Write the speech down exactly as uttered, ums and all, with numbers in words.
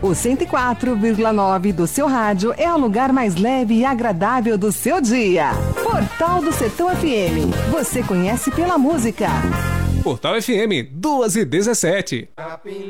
O cento e quatro vírgula nove do seu rádio é o lugar mais leve e agradável do seu dia. Portal do Sertão F M. Você conhece pela música. Portal F M, duas e dezessete.